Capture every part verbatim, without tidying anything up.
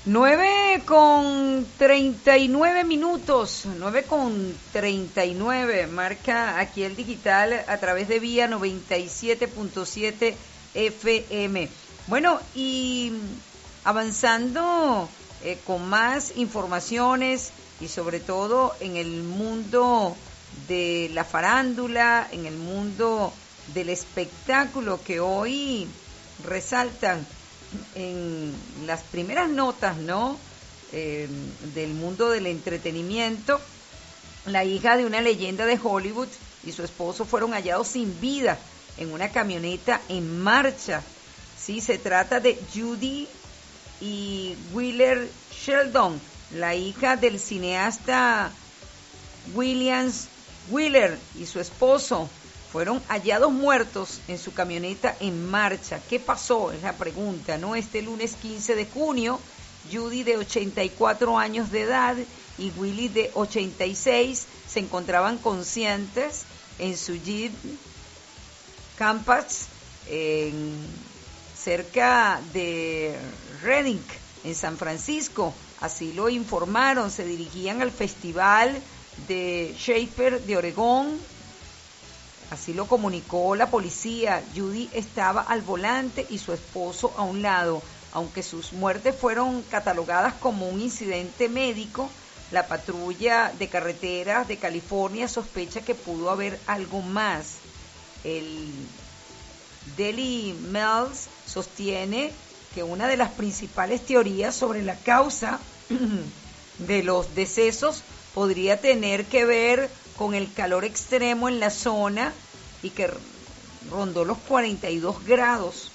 Nueve con treinta y nueve minutos, nueve con treinta y nueve, marca aquí el digital a través de Vía noventa y siete punto siete F M. Bueno, y avanzando eh, con más informaciones y sobre todo en el mundo de la farándula, en el mundo del espectáculo que hoy resaltan en las primeras notas, ¿no? Eh, del mundo del entretenimiento, la hija de una leyenda de Hollywood y su esposo fueron hallados sin vida en una camioneta en marcha. Sí, se trata de Judy y Wheeler Sheldon, la hija del cineasta Williams Wheeler y su esposo. Fueron hallados muertos en su camioneta en marcha. ¿Qué pasó? Es la pregunta, ¿no? Este lunes quince de junio, Judy, de ochenta y cuatro años de edad, y Willy, de ochenta y seis, se encontraban conscientes en su Jeep Compass, en, cerca de Redding, en San Francisco. Así lo informaron. Se dirigían al festival de Shaper de Oregón. Así lo comunicó la policía. Judy estaba al volante y su esposo a un lado. Aunque sus muertes fueron catalogadas como un incidente médico, la patrulla de carreteras de California sospecha que pudo haber algo más. El Daily Mail sostiene que una de las principales teorías sobre la causa de los decesos podría tener que ver con el calor extremo en la zona y que rondó los cuarenta y dos grados.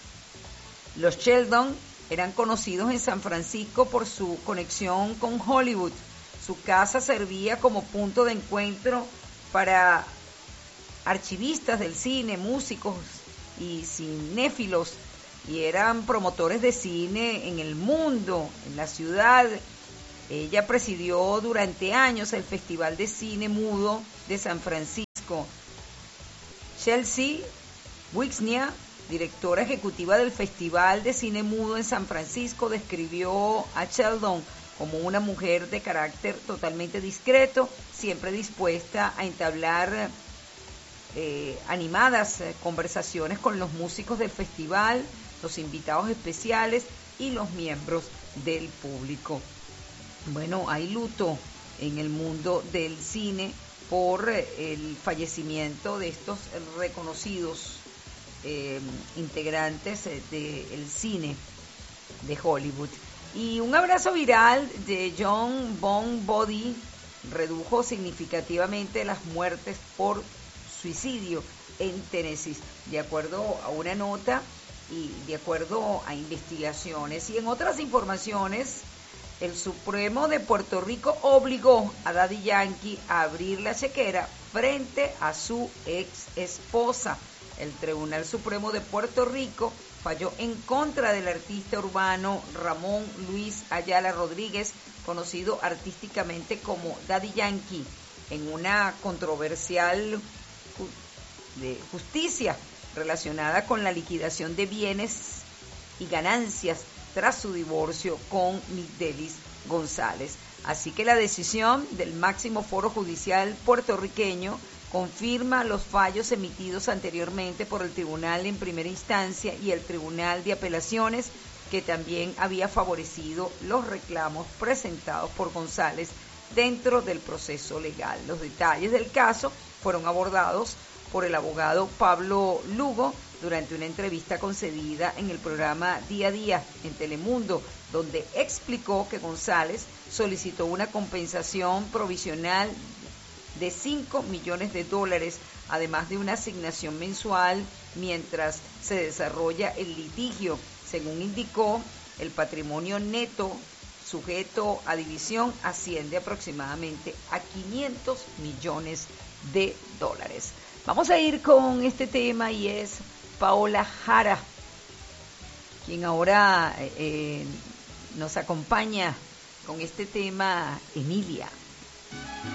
Los Sheldon eran conocidos en San Francisco por su conexión con Hollywood. Su casa servía como punto de encuentro para archivistas del cine, músicos y cinéfilos, y eran promotores de cine en el mundo, en la ciudad. Ella presidió durante años el Festival de Cine Mudo de San Francisco. Chelsea Wixnia, directora ejecutiva del Festival de Cine Mudo en San Francisco, describió a Sheldon como una mujer de carácter totalmente discreto, siempre dispuesta a entablar eh, animadas eh, conversaciones con los músicos del festival, los invitados especiales y los miembros del público. Bueno, hay luto en el mundo del cine por el fallecimiento de estos reconocidos eh, integrantes del cine de Hollywood. Y un abrazo viral de John Bon Jovi redujo significativamente las muertes por suicidio en Tennessee, de acuerdo a una nota y de acuerdo a investigaciones. Y en otras informaciones, el Supremo de Puerto Rico obligó a Daddy Yankee a abrir la chequera frente a su ex esposa. El Tribunal Supremo de Puerto Rico falló en contra del artista urbano Ramón Luis Ayala Rodríguez, conocido artísticamente como Daddy Yankee, en una controversial de justicia relacionada con la liquidación de bienes y ganancias tras su divorcio con Midelis González. Así que la decisión del máximo foro judicial puertorriqueño confirma los fallos emitidos anteriormente por el Tribunal en Primera Instancia y el Tribunal de Apelaciones, que también había favorecido los reclamos presentados por González dentro del proceso legal. Los detalles del caso fueron abordados por el abogado Pablo Lugo durante una entrevista concedida en el programa Día a Día en Telemundo, donde explicó que González solicitó una compensación provisional de cinco millones de dólares, además de una asignación mensual mientras se desarrolla el litigio. Según indicó, el patrimonio neto sujeto a división asciende aproximadamente a quinientos millones de dólares. Vamos a ir con este tema y es Paola Jara, quien ahora eh, nos acompaña con este tema, Emilia.